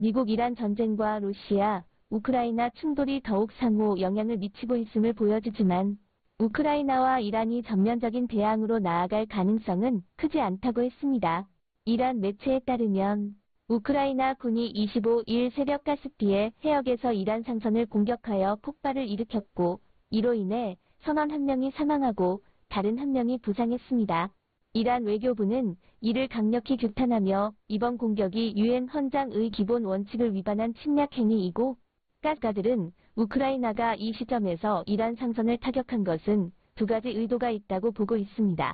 미국-이란 전쟁과 러시아, 우크라이나 충돌이 더욱 상호 영향을 미치고 있음을 보여주지만 우크라이나와 이란이 전면적인 대항으로 나아갈 가능성은 크지 않다고 했습니다. 이란 매체에 따르면 우크라이나 군이 25일 새벽 카스피해 해역에서 이란 상선을 공격하여 폭발을 일으켰고 이로 인해 선원 1명이 사망하고 다른 1명이 부상했습니다. 이란 외교부는 이를 강력히 규탄하며 이번 공격이 유엔 헌장의 기본 원칙을 위반한 침략 행위이고 가스가들은 우크라이나가 이 시점에서 이란 상선을 타격한 것은 두 가지 의도가 있다고 보고 있습니다.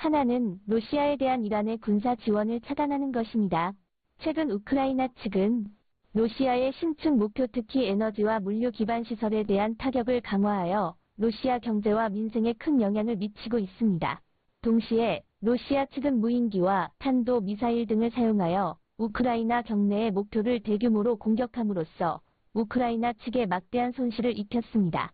하나는 러시아에 대한 이란의 군사 지원을 차단하는 것입니다. 최근 우크라이나 측은 러시아의 신축 목표 특히 에너지와 물류 기반 시설에 대한 타격을 강화하여 러시아 경제와 민생에 큰 영향을 미치고 있습니다. 동시에 러시아 측은 무인기와 탄도 미사일 등을 사용하여 우크라이나 경내의 목표를 대규모로 공격함으로써 우크라이나 측에 막대한 손실을 입혔습니다.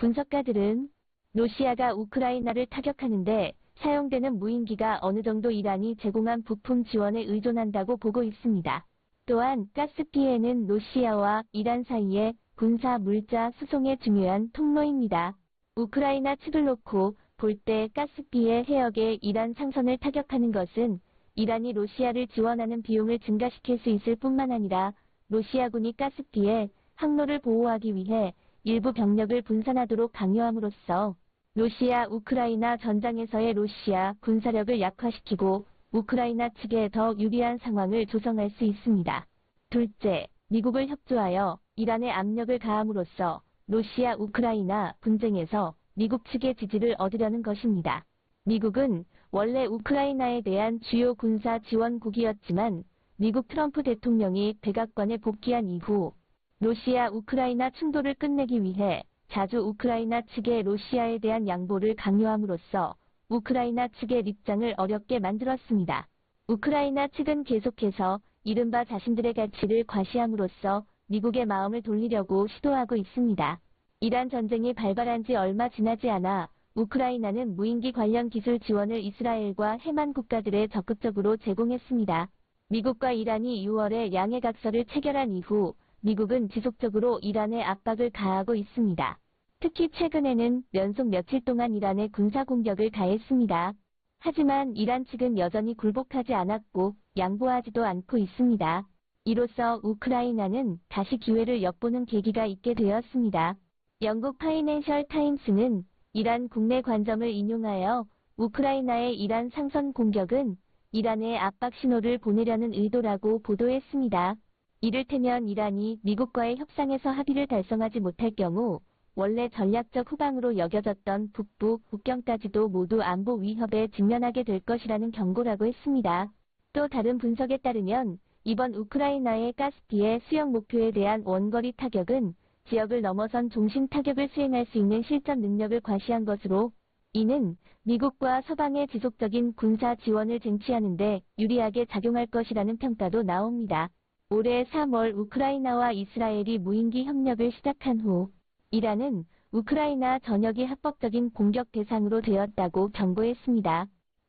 분석가들은 러시아가 우크라이나를 타격하는데 사용되는 무인기가 어느 정도 이란이 제공한 부품 지원에 의존한다고 보고 있습니다. 또한 카스피해는 러시아와 이란 사이의 군사 물자 수송의 중요한 통로입니다. 우크라이나 측을 놓고 볼 때 카스피해 해역에 이란 상선을 타격하는 것은 이란이 러시아를 지원하는 비용을 증가시킬 수 있을 뿐만 아니라 러시아군이 카스피해 항로를 보호하기 위해 일부 병력을 분산하도록 강요함으로써 러시아 우크라이나 전장에서의 러시아 군사력을 약화시키고 우크라이나 측에 더 유리한 상황을 조성할 수 있습니다. 둘째, 미국을 협조하여 이란에 압력을 가함으로써 러시아 우크라이나 분쟁에서 미국 측의 지지를 얻으려는 것입니다. 미국은 원래 우크라이나에 대한 주요 군사 지원국이었지만 미국 트럼프 대통령이 백악관에 복귀한 이후 러시아 우크라이나 충돌을 끝내기 위해 자주 우크라이나 측의 러시아에 대한 양보를 강요함으로써 우크라이나 측의 입장을 어렵게 만들었습니다. 우크라이나 측은 계속해서 이른바 자신들의 가치를 과시함으로써 미국의 마음을 돌리려고 시도하고 있습니다. 이란 전쟁이 발발한 지 얼마 지나지 않아 우크라이나는 무인기 관련 기술 지원을 이스라엘과 해만 국가들에 적극적으로 제공했습니다. 미국과 이란이 6월에 양해각서를 체결한 이후 미국은 지속적으로 이란에 압박을 가하고 있습니다. 특히 최근에는 연속 며칠 동안 이란에 군사공격을 가했습니다. 하지만 이란 측은 여전히 굴복하지 않았고 양보하지도 않고 있습니다. 이로써 우크라이나는 다시 기회를 엿보는 계기가 있게 되었습니다. 영국 파이낸셜 타임스는 이란 국내 관점을 인용하여 우크라이나의 이란 상선 공격은 이란에 압박 신호를 보내려는 의도라고 보도했습니다. 이를테면 이란이 미국과의 협상에서 합의를 달성하지 못할 경우 원래 전략적 후방으로 여겨졌던 북부 국경까지도 모두 안보 위협에 직면하게 될 것이라는 경고라고 했습니다. 또 다른 분석에 따르면 이번 우크라이나의 카스피해 수영 목표에 대한 원거리 타격은 지역을 넘어선 종신 타격을 수행할 수 있는 실전 능력을 과시한 것으로 이는 미국과 서방의 지속적인 군사 지원을 쟁취하는 데 유리하게 작용할 것이라는 평가도 나옵니다. 올해 3월 우크라이나와 이스라엘이 무인기 협력을 시작한 후 이란은 우크라이나 전역이 합법적인 공격 대상으로 되었다고 경고했습니다.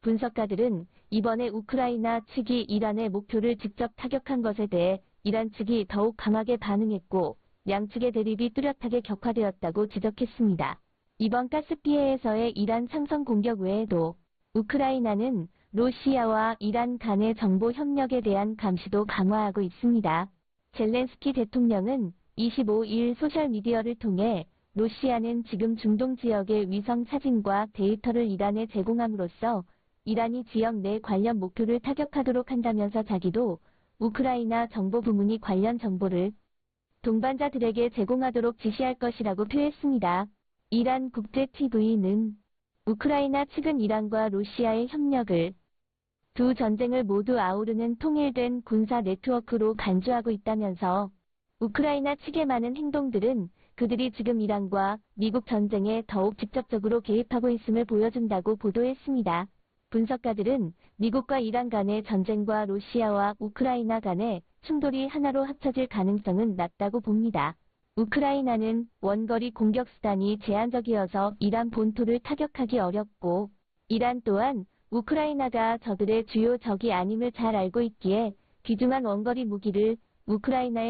분석가들은 이번에 우크라이나 측이 이란의 목표를 직접 타격한 것에 대해 이란 측이 더욱 강하게 반응했고 양측의 대립이 뚜렷하게 격화되었다고 지적했습니다. 이번 카스피해에서의 이란 상선 공격 외에도 우크라이나는 러시아와 이란 간의 정보 협력에 대한 감시도 강화하고 있습니다. 젤렌스키 대통령은 25일 소셜미디어를 통해 러시아는 지금 중동 지역의 위성 사진과 데이터를 이란에 제공함으로써 이란이 지역 내 관련 목표를 타격하도록 한다면서 자기도 우크라이나 정보 부문이 관련 정보를 동반자들에게 제공하도록 지시할 것이라고 표했습니다. 이란 국제TV는 우크라이나 측은 이란과 러시아의 협력을 두 전쟁을 모두 아우르는 통일된 군사 네트워크로 간주하고 있다면서 우크라이나 측의 많은 행동들은 그들이 지금 이란과 미국 전쟁에 더욱 직접적으로 개입하고 있음을 보여준다고 보도했습니다. 분석가들은 미국과 이란 간의 전쟁과 러시아와 우크라이나 간의 충돌이 하나로 합쳐질 가능성은 낮다고 봅니다. 우크라이나는 원거리 공격 수단이 제한적이어서 이란 본토를 타격하기 어렵고 이란 또한 우크라이나가 저들의 주요 적이 아님을 잘 알고 있기에 귀중한 원거리 무기를 우크라이나에